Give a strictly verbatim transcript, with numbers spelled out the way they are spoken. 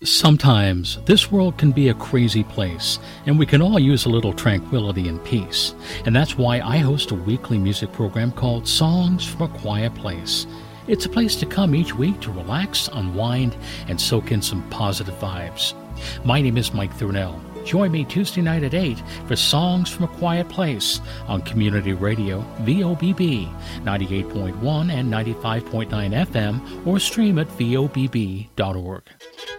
Sometimes this world can be a crazy place, and we can all use a little tranquility and peace. And that's why I host a weekly music program called Songs from a Quiet Place. It's a place to come each week to relax, unwind, and soak in some positive vibes. My name is Mike Thurnell. Join me Tuesday night at eight for Songs from a Quiet Place on Community Radio, V O B B, ninety-eight point one and ninety-five point nine F M, or stream at V O B B dot org.